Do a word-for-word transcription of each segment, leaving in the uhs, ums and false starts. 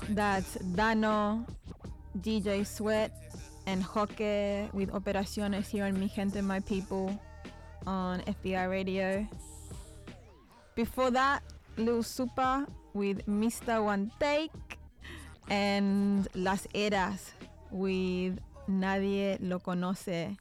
That's Dano, D J Sweat, and Joque with Operaciones here on Mi Gente, My People on F B I Radio. Before that, Lil Super with Mister One Take and Las Eras with Nadie Lo Conoce.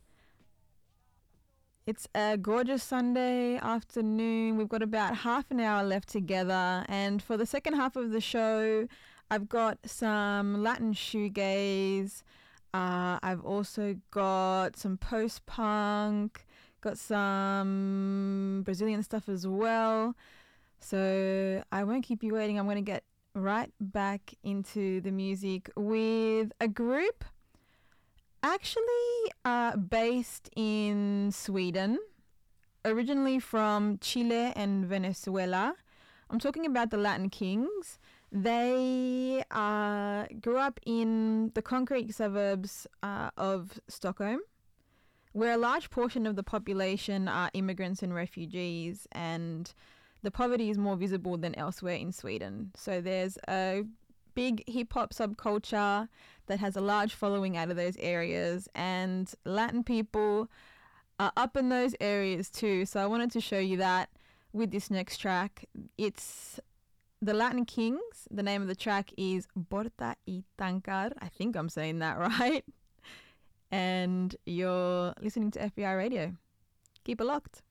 It's a gorgeous Sunday afternoon. We've got about half an hour left together. And for the second half of the show, I've got some Latin shoegaze. Uh, I've also got some post-punk, got some Brazilian stuff as well. So I won't keep you waiting. I'm going to get right back into the music with a group actually uh, based in Sweden, originally from Chile and Venezuela. I'm talking about the Latin Kings. They uh, grew up in the concrete suburbs uh, of Stockholm, where a large portion of the population are immigrants and refugees, and the poverty is more visible than elsewhere in Sweden. So there's a big hip-hop subculture that has a large following out of those areas, and Latin people are up in those areas too. So I wanted to show you that with this next track. It's the Latin Kings. The name of the track is Porta y Tancar. I think I'm saying that right. And you're listening to F B I Radio. Keep it locked.